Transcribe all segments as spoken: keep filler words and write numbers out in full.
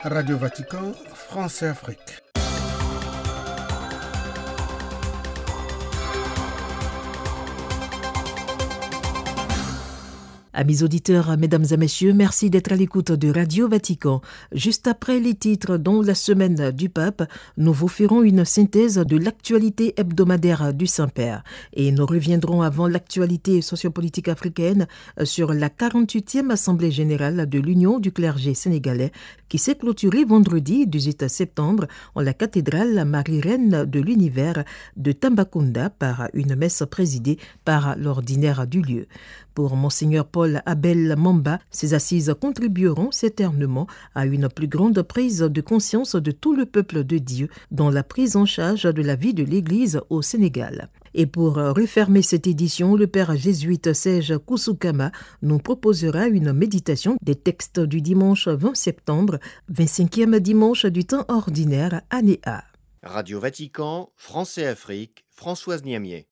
Radio Vatican, France et Afrique. Amis auditeurs, mesdames et messieurs, merci d'être à l'écoute de Radio Vatican. Juste après les titres dont la semaine du pape, nous vous ferons une synthèse de l'actualité hebdomadaire du Saint-Père. Et nous reviendrons avant l'actualité sociopolitique africaine sur la quarante-huitième Assemblée générale de l'Union du clergé sénégalais qui s'est clôturée vendredi dix-huit septembre en la cathédrale Marie-Reine de l'Univers de Tambacounda par une messe présidée par l'ordinaire du lieu. Pour Monseigneur Paul Abel Mamba, ces assises contribueront certainement à une plus grande prise de conscience de tout le peuple de Dieu dans la prise en charge de la vie de l'Église au Sénégal. Et pour refermer cette édition, le père jésuite Serge Koussoukama nous proposera une méditation des textes du dimanche vingt septembre, vingt-cinquième dimanche du temps ordinaire, année A. Radio Vatican, France et Afrique, Françoise Niamier.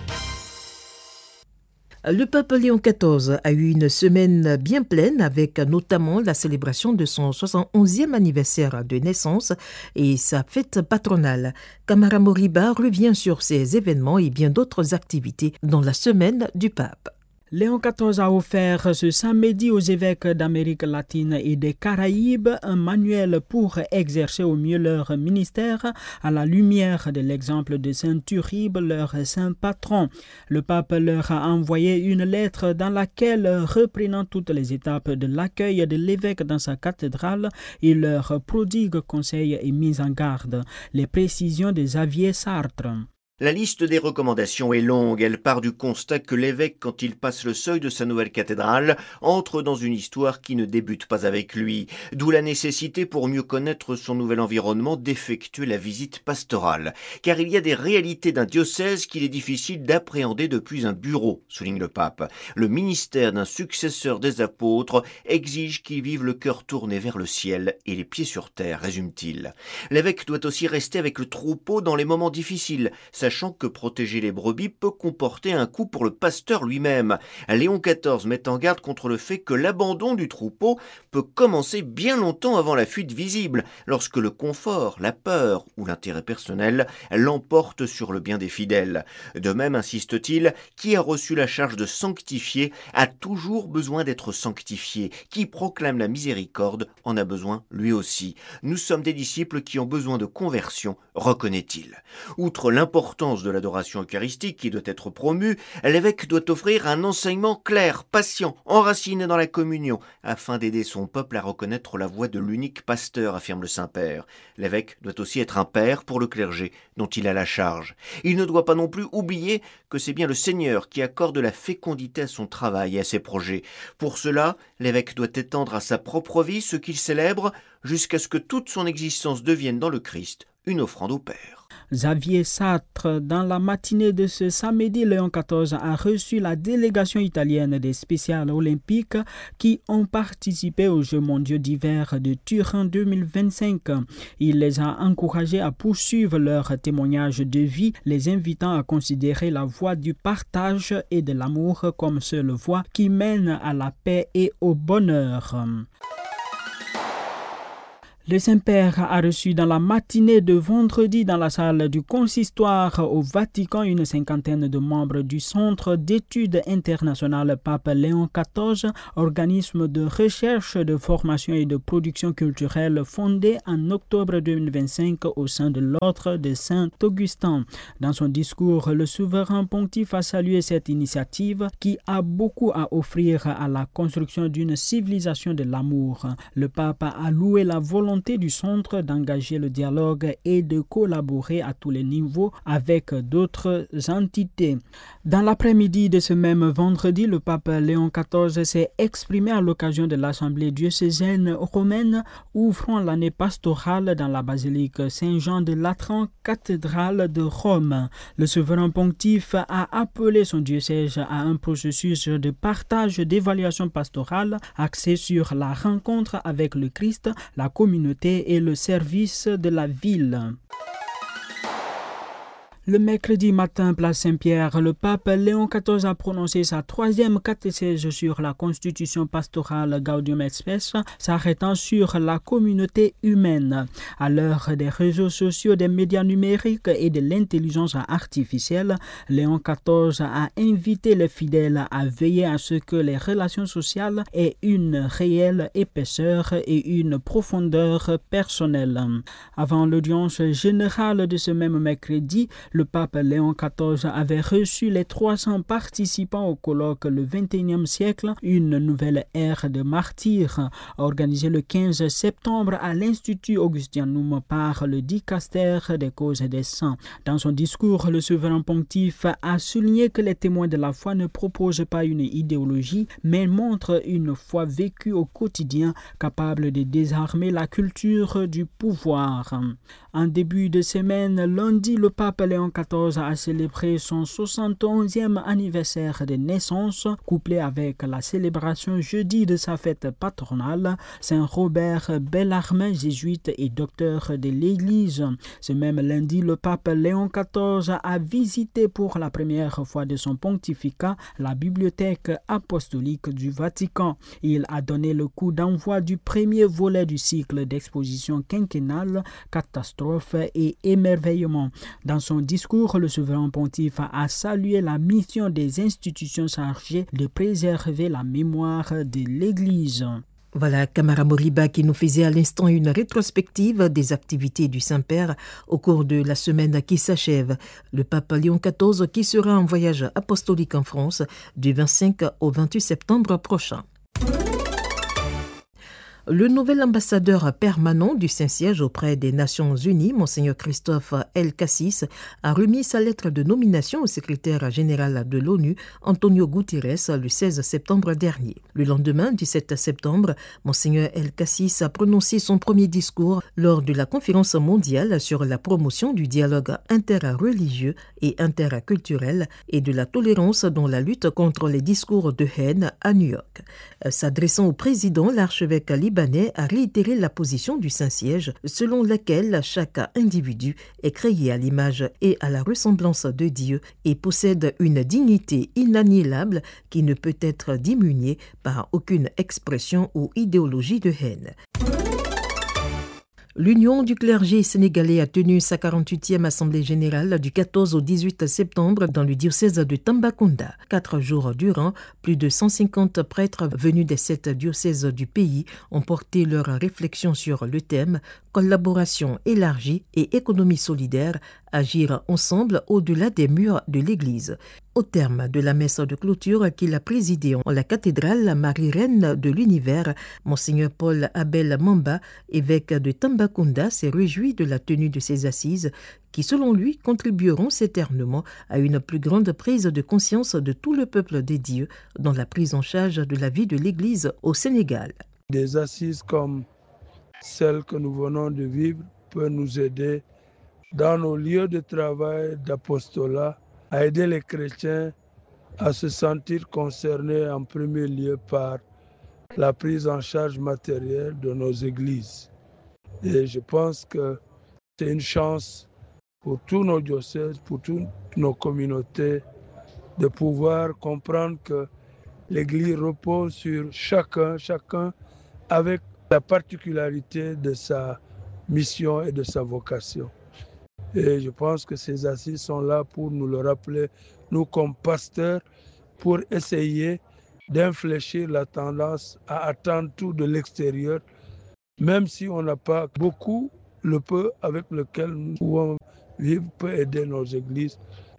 Le pape Léon quatorze a eu une semaine bien pleine avec notamment la célébration de son soixante-onzième anniversaire de naissance et sa fête patronale. Camara Moriba revient sur ces événements et bien d'autres activités dans la semaine du pape. Léon quatorze a offert ce samedi aux évêques d'Amérique latine et des Caraïbes un manuel pour exercer au mieux leur ministère à la lumière de l'exemple de Saint Uribe, leur saint patron. Le pape leur a envoyé une lettre dans laquelle, reprenant toutes les étapes de l'accueil de l'évêque dans sa cathédrale, il leur prodigue conseils et mise en garde. Les précisions de Xavier Sartre. La liste des recommandations est longue. Elle part du constat que l'évêque, quand il passe le seuil de sa nouvelle cathédrale, entre dans une histoire qui ne débute pas avec lui. D'où la nécessité, pour mieux connaître son nouvel environnement, d'effectuer la visite pastorale. Car il y a des réalités d'un diocèse qu'il est difficile d'appréhender depuis un bureau, souligne le pape. Le ministère d'un successeur des apôtres exige qu'il vive le cœur tourné vers le ciel et les pieds sur terre, résume-t-il. L'évêque doit aussi rester avec le troupeau dans les moments difficiles, sachant que protéger les brebis peut comporter un coût pour le pasteur lui-même. Léon quatorze met en garde contre le fait que l'abandon du troupeau peut commencer bien longtemps avant la fuite visible, lorsque le confort, la peur ou l'intérêt personnel l'emportent sur le bien des fidèles. De même, insiste-t-il, qui a reçu la charge de sanctifier a toujours besoin d'être sanctifié. Qui proclame la miséricorde en a besoin lui aussi. Nous sommes des disciples qui ont besoin de conversion, reconnaît-il. Outre l'importance de l'adoration eucharistique qui doit être promue, l'évêque doit offrir un enseignement clair, patient, enraciné dans la communion, afin d'aider son peuple à reconnaître la voix de l'unique pasteur, affirme le Saint-Père. L'évêque doit aussi être un père pour le clergé dont il a la charge. Il ne doit pas non plus oublier que c'est bien le Seigneur qui accorde la fécondité à son travail et à ses projets. Pour cela, l'évêque doit étendre à sa propre vie ce qu'il célèbre jusqu'à ce que toute son existence devienne dans le Christ une offrande au Père. Xavier Sartre, dans la matinée de ce samedi, Léon quatorze a reçu la délégation italienne des spéciales olympiques qui ont participé aux Jeux mondiaux d'hiver de Turin deux mille vingt-cinq. Il les a encouragés à poursuivre leur témoignage de vie, les invitant à considérer la voie du partage et de l'amour comme seule voie qui mène à la paix et au bonheur. Le Saint-Père a reçu dans la matinée de vendredi dans la salle du consistoire au Vatican une cinquantaine de membres du Centre d'études internationales Pape Léon quatorze, organisme de recherche, de formation et de production culturelle fondé en octobre deux mille vingt-cinq au sein de l'ordre de Saint-Augustin. Dans son discours, le souverain pontife a salué cette initiative qui a beaucoup à offrir à la construction d'une civilisation de l'amour. Le pape a loué la volonté du centre d'engager le dialogue et de collaborer à tous les niveaux avec d'autres entités. Dans l'après-midi de ce même vendredi, le pape Léon quatorze s'est exprimé à l'occasion de l'Assemblée diocésaine romaine ouvrant l'année pastorale dans la basilique Saint-Jean de Latran, cathédrale de Rome. Le souverain pontife a appelé son diocèse à un processus de partage d'évaluation pastorale axé sur la rencontre avec le Christ, la communauté et le service de la ville. Le mercredi matin, place Saint-Pierre, le pape Léon quatorze a prononcé sa troisième catéchèse sur la constitution pastorale Gaudium et Spes, s'arrêtant sur la communauté humaine. À l'heure des réseaux sociaux, des médias numériques et de l'intelligence artificielle, Léon quatorze a invité les fidèles à veiller à ce que les relations sociales aient une réelle épaisseur et une profondeur personnelle. Avant l'audience générale de ce même mercredi, le pape Léon quatorze avait reçu les trois cents participants au colloque Le vingt et unième siècle, une nouvelle ère de martyrs, organisé le quinze septembre à l'Institut Augustinum par le dicaster des causes des saints. Dans son discours, le souverain pontife a souligné que les témoins de la foi ne proposent pas une idéologie, mais montrent une foi vécue au quotidien, capable de désarmer la culture du pouvoir. En début de semaine, lundi, le pape Léon quatorze a célébré son soixante et onzième anniversaire de naissance, couplé avec la célébration jeudi de sa fête patronale, Saint Robert Bellarmin, jésuite et docteur de l'Église. Ce même lundi, le pape Léon quatorze a visité pour la première fois de son pontificat la bibliothèque apostolique du Vatican. Il a donné le coup d'envoi du premier volet du cycle d'exposition quinquennale Catastrophes et émerveillement. Dans son discours, le souverain pontife a salué la mission des institutions chargées de préserver la mémoire de l'Église. Voilà Camara Moriba qui nous faisait à l'instant une rétrospective des activités du Saint-Père au cours de la semaine qui s'achève. Le pape Léon quatorze qui sera en voyage apostolique en France du vingt-cinq au vingt-huit septembre prochain. Le nouvel ambassadeur permanent du Saint-Siège auprès des Nations Unies, Monseigneur Christophe El Cassis, a remis sa lettre de nomination au secrétaire général de l'ONU, Antonio Guterres, le seize septembre dernier. Le lendemain, dix-sept septembre, Monseigneur El Cassis a prononcé son premier discours lors de la conférence mondiale sur la promotion du dialogue interreligieux et interculturel et de la tolérance dans la lutte contre les discours de haine à New York. S'adressant au président, l'archevêque libanais a réitéré la position du Saint-Siège selon laquelle chaque individu est créé à l'image et à la ressemblance de Dieu et possède une dignité inaliénable qui ne peut être diminuée par aucune expression ou idéologie de haine. L'Union du clergé sénégalais a tenu sa quarante-huitième assemblée générale du quatorze au dix-huit septembre dans le diocèse de Tambacounda. Quatre jours durant, plus de cent cinquante prêtres venus des sept diocèses du pays ont porté leurs réflexions sur le thème « Collaboration élargie et économie solidaire, agir ensemble au-delà des murs de l'Église ». Au terme de la messe de clôture qu'il a présidée en la cathédrale Marie-Reine de l'Univers, Monseigneur Paul Abel Mamba, évêque de Tambacounda, s'est réjoui de la tenue de ces assises qui, selon lui, contribueront certainement à une plus grande prise de conscience de tout le peuple des dieux dans la prise en charge de la vie de l'Église au Sénégal. Des assises comme celles que nous venons de vivre peuvent nous aider dans nos lieux de travail, d'apostolat, à aider les chrétiens à se sentir concernés en premier lieu par la prise en charge matérielle de nos églises. Et je pense que c'est une chance pour tous nos diocèses, pour toutes nos communautés, de pouvoir comprendre que l'Église repose sur chacun, chacun avec la particularité de sa mission et de sa vocation. Et je pense que ces assises sont là pour nous le rappeler, nous comme pasteurs, pour essayer d'infléchir la tendance à attendre tout de l'extérieur, même si on n'a pas beaucoup, le peu avec lequel nous pouvons vivre peut aider nos églises.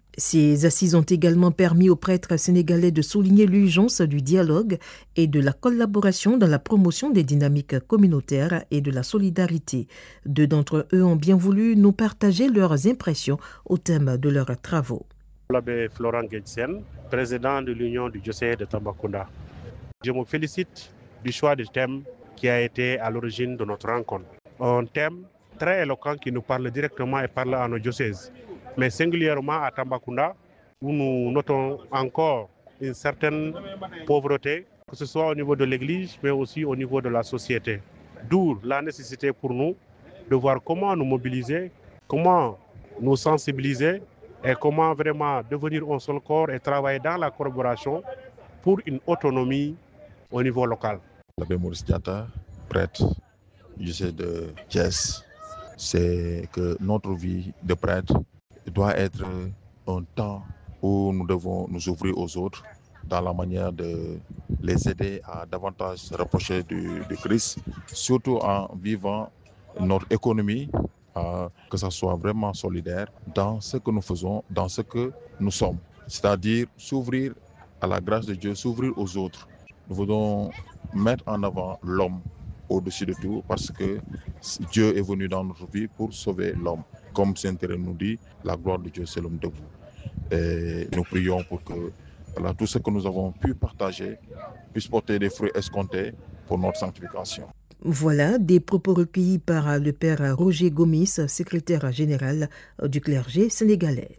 Ces assises ont également permis aux prêtres sénégalais de souligner l'urgence du dialogue et de la collaboration dans la promotion des dynamiques communautaires et de la solidarité. Deux d'entre eux ont bien voulu nous partager leurs impressions au thème de leurs travaux. L'abbé Florent Guetsen, président de l'Union du diocèse de Tambacounda. Je me félicite du choix du thème qui a été à l'origine de notre rencontre. Un thème très éloquent qui nous parle directement et parle à nos diocèses. Mais singulièrement à Tambacounda, où nous notons encore une certaine pauvreté, que ce soit au niveau de l'Église, mais aussi au niveau de la société. D'où la nécessité pour nous de voir comment nous mobiliser, comment nous sensibiliser et comment vraiment devenir un seul corps et travailler dans la collaboration pour une autonomie au niveau local. L'abbé Maurice Diatta, prêtre du diocèse de Thiès, c'est que notre vie de prêtre doit être un temps où nous devons nous ouvrir aux autres dans la manière de les aider à davantage se rapprocher du, du Christ, surtout en vivant notre économie, euh, que ça soit vraiment solidaire dans ce que nous faisons, dans ce que nous sommes. C'est-à-dire s'ouvrir à la grâce de Dieu, s'ouvrir aux autres. Nous voulons mettre en avant l'homme au-dessus de tout parce que Dieu est venu dans notre vie pour sauver l'homme. Comme Saint-Thérèse nous dit, la gloire de Dieu, c'est l'homme debout. Et nous prions pour que voilà, tout ce que nous avons pu partager puisse porter des fruits escomptés pour notre sanctification. Voilà des propos recueillis par le père Roger Gomis, secrétaire général du clergé sénégalais.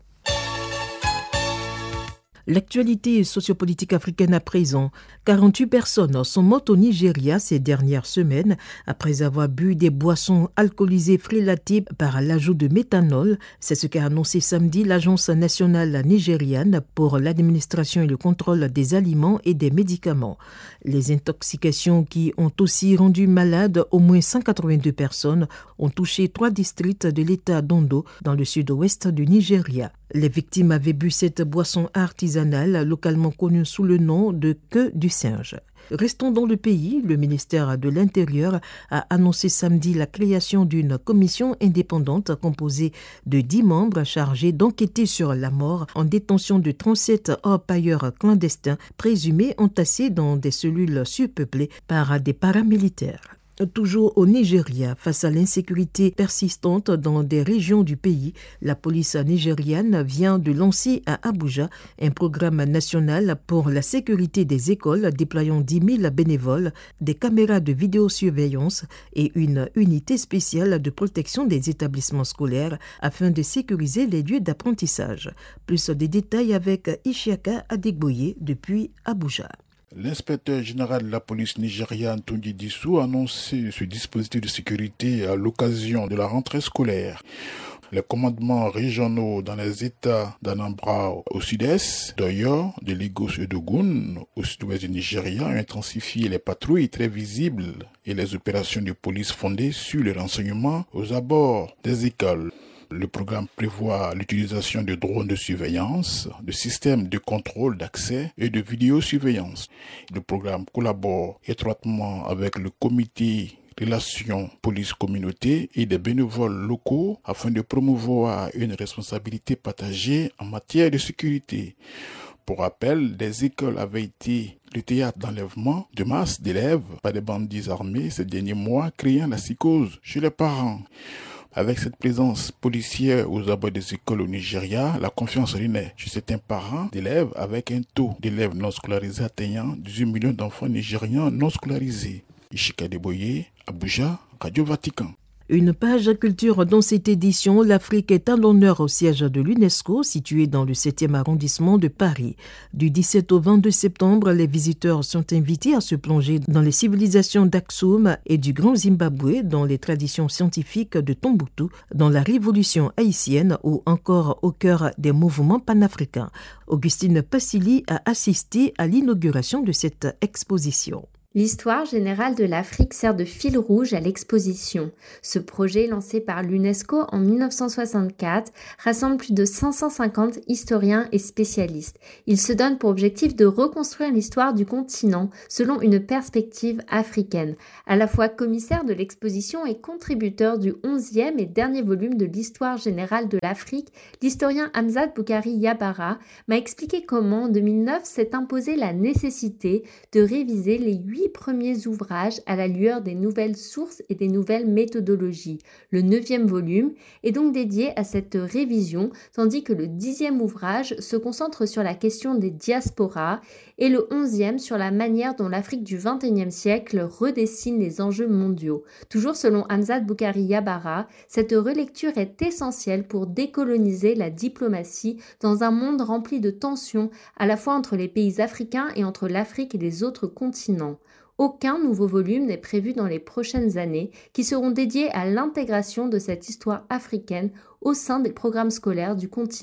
L'actualité sociopolitique africaine à présent. quarante-huit personnes sont mortes au Nigeria ces dernières semaines après avoir bu des boissons alcoolisées frélatées par l'ajout de méthanol. C'est ce qu'a annoncé samedi l'Agence nationale nigériane pour l'administration et le contrôle des aliments et des médicaments. Les intoxications qui ont aussi rendu malades au moins cent quatre-vingt-deux personnes ont touché trois districts de l'État d'Ondo dans le sud-ouest du Nigeria. Les victimes avaient bu cette boisson artisanale localement connue sous le nom de queue du singe. Restons dans le pays. Le ministère de l'Intérieur a annoncé samedi la création d'une commission indépendante composée de dix membres chargés d'enquêter sur la mort en détention de trente-sept orpailleurs clandestins présumés entassés dans des cellules surpeuplées par des paramilitaires. Toujours au Nigeria, face à l'insécurité persistante dans des régions du pays, la police nigériane vient de lancer à Abuja un programme national pour la sécurité des écoles déployant dix mille bénévoles, des caméras de vidéosurveillance et une unité spéciale de protection des établissements scolaires afin de sécuriser les lieux d'apprentissage. Plus de détails avec Ishiaka Adegboye depuis Abuja. L'inspecteur général de la police nigériane, Tunji Dissou, a annoncé ce dispositif de sécurité à l'occasion de la rentrée scolaire. Les commandements régionaux dans les États d'Anambra au sud-est, d'Oyo, de Lagos et d'Ogun au sud-ouest du Nigeria ont intensifié les patrouilles très visibles et les opérations de police fondées sur les renseignements aux abords des écoles. Le programme prévoit l'utilisation de drones de surveillance, de systèmes de contrôle d'accès et de vidéosurveillance. Le programme collabore étroitement avec le comité Relations police-communauté et des bénévoles locaux afin de promouvoir une responsabilité partagée en matière de sécurité. Pour rappel, des écoles avaient été le théâtre d'enlèvement de masse d'élèves par des bandits armés ces derniers mois, créant la psychose chez les parents. Avec cette présence policière aux abords des écoles au Nigeria, la confiance renaît chez certains parents d'élèves avec un taux d'élèves non scolarisés atteignant dix-huit millions d'enfants nigérians non scolarisés. Ishika Deboye, Abuja, Radio Vatican. Une page culture dans cette édition, l'Afrique est à l'honneur au siège de l'UNESCO situé dans le septième arrondissement de Paris. Du dix-sept au vingt-deux septembre, les visiteurs sont invités à se plonger dans les civilisations d'Aksum et du Grand Zimbabwe, dans les traditions scientifiques de Tombouctou, dans la révolution haïtienne ou encore au cœur des mouvements panafricains. Augustine Passili a assisté à l'inauguration de cette exposition. L'histoire générale de l'Afrique sert de fil rouge à l'exposition. Ce projet, lancé par l'UNESCO en mille neuf cent soixante-quatre, rassemble plus de cinq cent cinquante historiens et spécialistes. Il se donne pour objectif de reconstruire l'histoire du continent selon une perspective africaine. À la fois commissaire de l'exposition et contributeur du onzième et dernier volume de l'histoire générale de l'Afrique, l'historien Hamzat Boukari Yabara m'a expliqué comment en deux mille neuf s'est imposée la nécessité de réviser les huit premiers ouvrages à la lueur des nouvelles sources et des nouvelles méthodologies. Le neuvième volume est donc dédié à cette révision, tandis que le dixième ouvrage se concentre sur la question des diasporas et le onzième sur la manière dont l'Afrique du vingt et unième siècle redessine les enjeux mondiaux. Toujours selon Hamzat Boukari Yabara, cette relecture est essentielle pour décoloniser la diplomatie dans un monde rempli de tensions à la fois entre les pays africains et entre l'Afrique et les autres continents. Aucun nouveau volume n'est prévu dans les prochaines années qui seront dédiés à l'intégration de cette histoire africaine au sein des programmes scolaires du continent.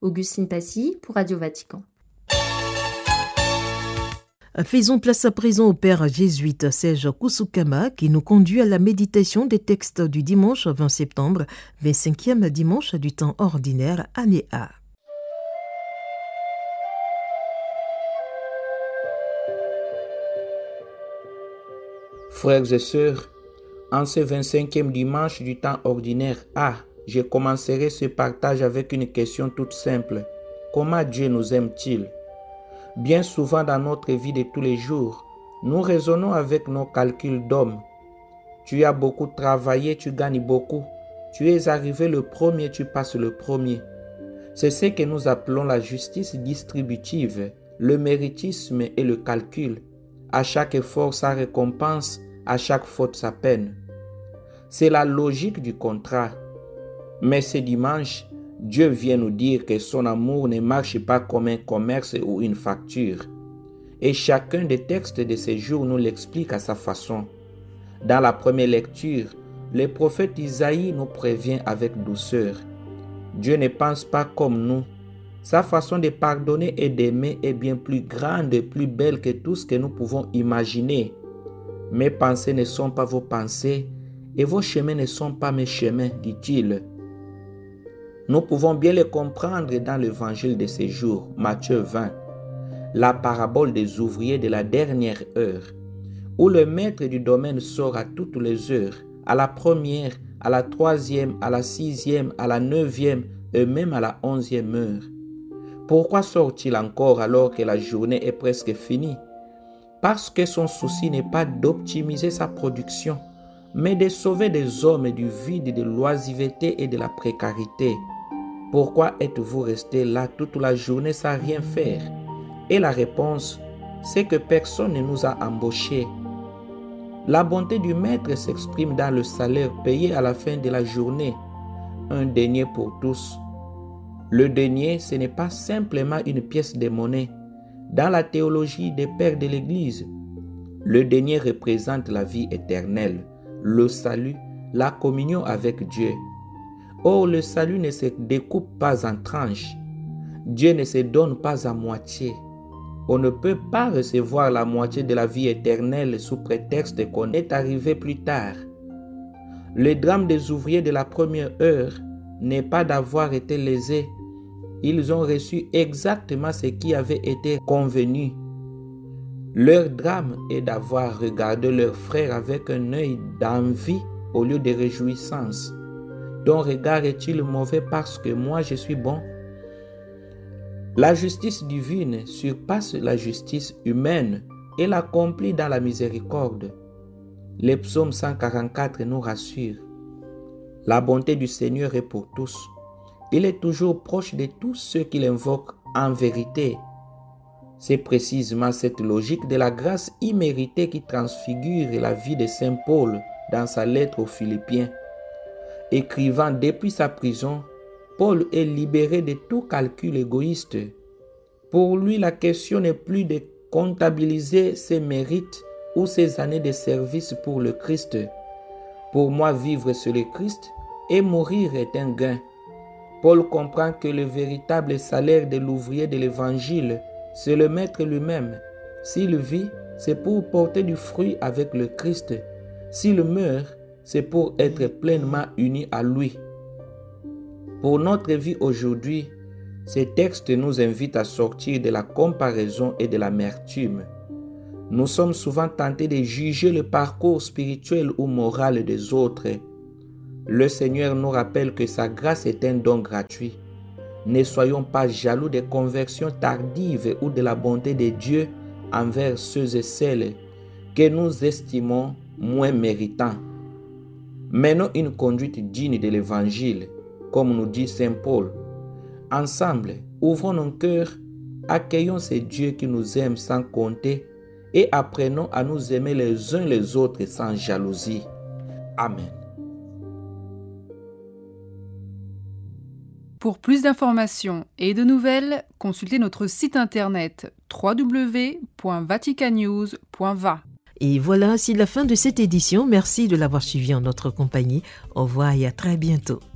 Augustine Passy pour Radio Vatican. Faisons place à présent au père jésuite Serge Kusukama qui nous conduit à la méditation des textes du dimanche vingt septembre, vingt-cinquième dimanche du temps ordinaire, année A. Frères et sœurs, en ce vingt-cinquième dimanche du temps ordinaire A, je commencerai ce partage avec une question toute simple. Comment Dieu nous aime-t-il ? Bien souvent dans notre vie de tous les jours, nous raisonnons avec nos calculs d'hommes. Tu as beaucoup travaillé, tu gagnes beaucoup. Tu es arrivé le premier, tu passes le premier. C'est ce que nous appelons la justice distributive, le méritisme et le calcul. À chaque effort, sa récompense, à chaque faute, sa peine. C'est la logique du contrat. Mais ce dimanche, Dieu vient nous dire que son amour ne marche pas comme un commerce ou une facture. Et chacun des textes de ces jours nous l'explique à sa façon. Dans la première lecture, le prophète Isaïe nous prévient avec douceur. Dieu ne pense pas comme nous. Sa façon de pardonner et d'aimer est bien plus grande et plus belle que tout ce que nous pouvons imaginer. Mes pensées ne sont pas vos pensées et vos chemins ne sont pas mes chemins, dit-il. Nous pouvons bien le comprendre dans l'évangile de ces jours, Matthieu vingt, la parabole des ouvriers de la dernière heure, où le maître du domaine sort à toutes les heures, à la première, à la troisième, à la sixième, à la neuvième et même à la onzième heure. Pourquoi sort-il encore alors que la journée est presque finie? Parce que son souci n'est pas d'optimiser sa production, mais de sauver des hommes du vide, de l'oisiveté et de la précarité. Pourquoi êtes-vous resté là toute la journée sans rien faire? Et la réponse, c'est que personne ne nous a embauchés. La bonté du maître s'exprime dans le salaire payé à la fin de la journée, un denier pour tous. Le denier, ce n'est pas simplement une pièce de monnaie. Dans la théologie des pères de l'Église, le denier représente la vie éternelle, le salut, la communion avec Dieu. Or, le salut ne se découpe pas en tranches. Dieu ne se donne pas à moitié. On ne peut pas recevoir la moitié de la vie éternelle sous prétexte qu'on est arrivé plus tard. Le drame des ouvriers de la première heure n'est pas d'avoir été lésés. Ils ont reçu exactement ce qui avait été convenu. Leur drame est d'avoir regardé leurs frères avec un œil d'envie au lieu de réjouissance. Ton regard est-il mauvais parce que moi je suis bon? La justice divine surpasse la justice humaine et l'accomplit dans la miséricorde. Le psaume cent quarante-quatre nous rassure. La bonté du Seigneur est pour tous. Il est toujours proche de tous ceux qui l'invoquent en vérité. C'est précisément cette logique de la grâce imméritée qui transfigure la vie de Saint Paul dans sa lettre aux Philippiens. Écrivant depuis sa prison, Paul est libéré de tout calcul égoïste. Pour lui, la question n'est plus de comptabiliser ses mérites ou ses années de service pour le Christ. Pour moi, vivre sur le Christ et mourir est un gain. Paul comprend que le véritable salaire de l'ouvrier de l'Évangile, c'est le Maître lui-même. S'il vit, c'est pour porter du fruit avec le Christ. S'il meurt, c'est pour être pleinement uni à lui. Pour notre vie aujourd'hui, ces textes nous invitent à sortir de la comparaison et de l'amertume. Nous sommes souvent tentés de juger le parcours spirituel ou moral des autres. Le Seigneur nous rappelle que sa grâce est un don gratuit. Ne soyons pas jaloux des conversions tardives ou de la bonté de Dieu envers ceux et celles que nous estimons moins méritants. Menons une conduite digne de l'Évangile, comme nous dit Saint Paul. Ensemble, ouvrons nos cœurs, accueillons ce Dieu qui nous aime sans compter et apprenons à nous aimer les uns les autres sans jalousie. Amen. Pour plus d'informations et de nouvelles, consultez notre site internet w w w point vatican news point v a. Et voilà, c'est la fin de cette édition. Merci de l'avoir suivi en notre compagnie. Au revoir et à très bientôt.